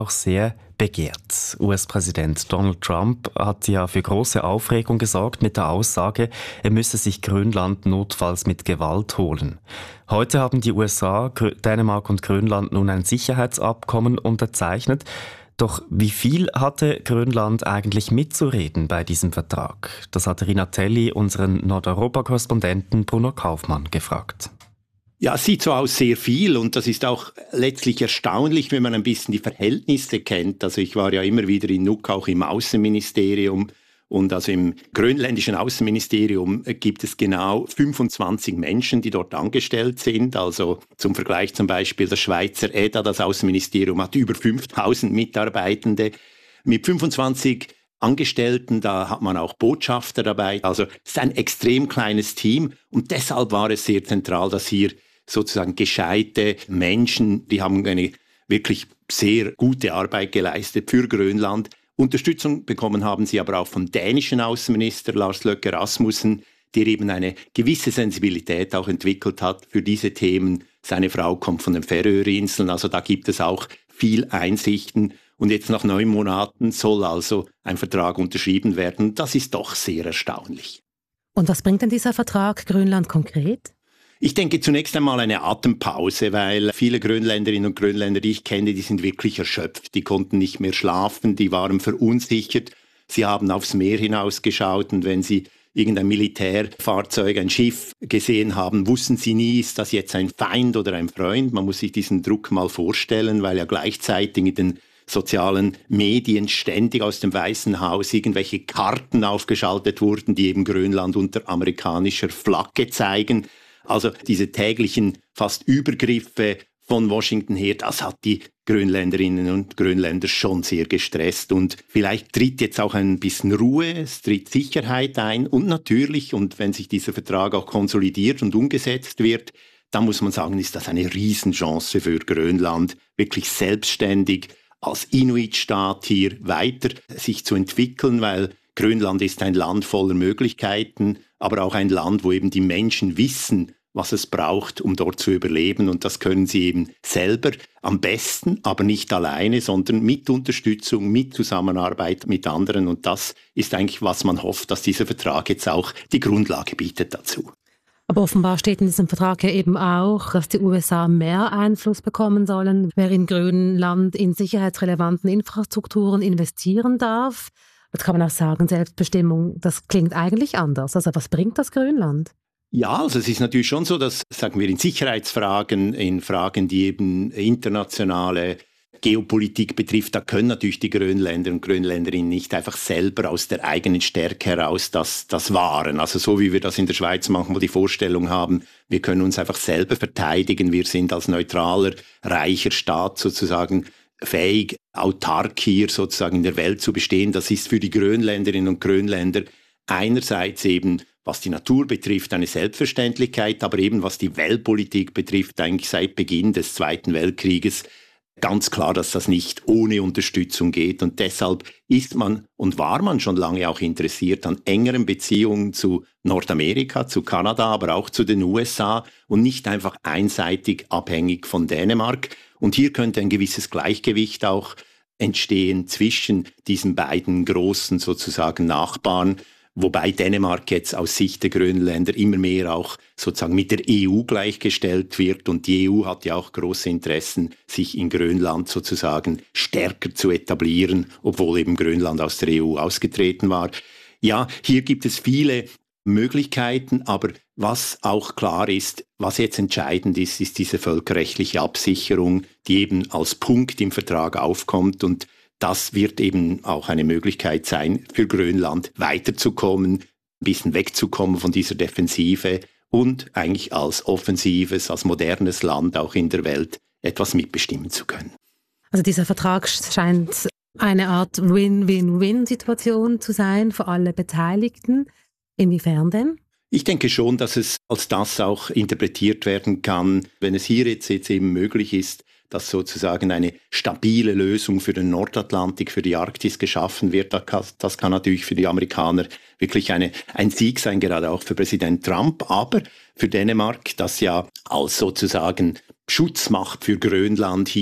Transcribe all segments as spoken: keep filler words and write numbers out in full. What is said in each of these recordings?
auch sehr begehrt. U S-Präsident Donald Trump hat ja für große Aufregung gesorgt mit der Aussage, er müsse sich Grönland notfalls mit Gewalt holen. Heute haben die U S A, Dänemark und Grönland nun ein Sicherheitsabkommen unterzeichnet. Doch wie viel hatte Grönland eigentlich mitzureden bei diesem Vertrag? Das hat Rina Telli unseren Nordeuropa-Korrespondenten Bruno Kaufmann gefragt. Ja, es sieht so aus sehr viel und das ist auch letztlich erstaunlich, wenn man ein bisschen die Verhältnisse kennt. Also ich war ja immer wieder in Nuuk, auch im Außenministerium, und also im grönländischen Außenministerium gibt es genau fünfundzwanzig Menschen, die dort angestellt sind. Also zum Vergleich zum Beispiel das Schweizer E D A, das Außenministerium, hat über fünftausend Mitarbeitende. Mit fünfundzwanzig Angestellten, da hat man auch Botschafter dabei. Also es ist ein extrem kleines Team und deshalb war es sehr zentral, dass hier sozusagen gescheite Menschen, die haben eine wirklich sehr gute Arbeit geleistet für Grönland. Unterstützung bekommen haben sie aber auch vom dänischen Außenminister Lars Løkke Rasmussen, der eben eine gewisse Sensibilität auch entwickelt hat für diese Themen. Seine Frau kommt von den Färöerinseln, also da gibt es auch viel Einsichten. Und jetzt nach neun Monaten soll also ein Vertrag unterschrieben werden. Das ist doch sehr erstaunlich. Und was bringt denn dieser Vertrag Grönland konkret? Ich denke zunächst einmal eine Atempause, weil viele Grönländerinnen und Grönländer, die ich kenne, die sind wirklich erschöpft. Die konnten nicht mehr schlafen, die waren verunsichert. Sie haben aufs Meer hinausgeschaut und wenn sie irgendein Militärfahrzeug, ein Schiff gesehen haben, wussten sie nie, ist das jetzt ein Feind oder ein Freund. Man muss sich diesen Druck mal vorstellen, weil ja gleichzeitig in den sozialen Medien ständig aus dem Weißen Haus irgendwelche Karten aufgeschaltet wurden, die eben Grönland unter amerikanischer Flagge zeigen. Also diese täglichen fast Übergriffe von Washington her, das hat die Grönländerinnen und Grönländer schon sehr gestresst. Und vielleicht tritt jetzt auch ein bisschen Ruhe, es tritt Sicherheit ein. Und natürlich, und wenn sich dieser Vertrag auch konsolidiert und umgesetzt wird, dann muss man sagen, ist das eine Riesenchance für Grönland, wirklich selbstständig als Inuit-Staat hier weiter sich zu entwickeln, weil Grönland ist ein Land voller Möglichkeiten, aber auch ein Land, wo eben die Menschen wissen, was es braucht, um dort zu überleben. Und das können sie eben selber am besten, aber nicht alleine, sondern mit Unterstützung, mit Zusammenarbeit mit anderen. Und das ist eigentlich, was man hofft, dass dieser Vertrag jetzt auch die Grundlage bietet dazu. Aber offenbar steht in diesem Vertrag ja eben auch, dass die U S A mehr Einfluss bekommen sollen, wer in Grönland in sicherheitsrelevanten Infrastrukturen investieren darf. Jetzt kann man auch sagen, Selbstbestimmung, das klingt eigentlich anders. Also was bringt das Grönland? Ja, also es ist natürlich schon so, dass, sagen wir, in Sicherheitsfragen, in Fragen, die eben internationale Geopolitik betrifft, da können natürlich die Grönländer und Grönländerinnen nicht einfach selber aus der eigenen Stärke heraus das, das wahren. Also so wie wir das in der Schweiz manchmal die Vorstellung haben, wir können uns einfach selber verteidigen, wir sind als neutraler, reicher Staat sozusagen fähig, autark hier sozusagen in der Welt zu bestehen. Das ist für die Grönländerinnen und Grönländer einerseits eben, was die Natur betrifft, eine Selbstverständlichkeit, aber eben was die Weltpolitik betrifft, eigentlich seit Beginn des Zweiten Weltkrieges, ganz klar, dass das nicht ohne Unterstützung geht. Und deshalb ist man und war man schon lange auch interessiert an engeren Beziehungen zu Nordamerika, zu Kanada, aber auch zu den U S A und nicht einfach einseitig abhängig von Dänemark. Und hier könnte ein gewisses Gleichgewicht auch entstehen zwischen diesen beiden großen sozusagen Nachbarn, wobei Dänemark jetzt aus Sicht der Grönländer immer mehr auch sozusagen mit der E U gleichgestellt wird. Und die E U hat ja auch große Interessen, sich in Grönland sozusagen stärker zu etablieren, obwohl eben Grönland aus der E U ausgetreten war. Ja, hier gibt es viele Möglichkeiten, aber was auch klar ist, was jetzt entscheidend ist, ist diese völkerrechtliche Absicherung, die eben als Punkt im Vertrag aufkommt, und das wird eben auch eine Möglichkeit sein, für Grönland weiterzukommen, ein bisschen wegzukommen von dieser Defensive und eigentlich als offensives, als modernes Land auch in der Welt etwas mitbestimmen zu können. Also dieser Vertrag scheint eine Art Win-Win-Win-Situation zu sein für alle Beteiligten. Inwiefern denn? Ich denke schon, dass es als das auch interpretiert werden kann, wenn es hier jetzt, jetzt eben möglich ist, dass sozusagen eine stabile Lösung für den Nordatlantik, für die Arktis geschaffen wird. Das kann natürlich für die Amerikaner wirklich eine, ein Sieg sein, gerade auch für Präsident Trump, aber für Dänemark, das ja als sozusagen Schutzmacht für Grönland hier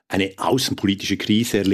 eine außenpolitische Krise erlebt.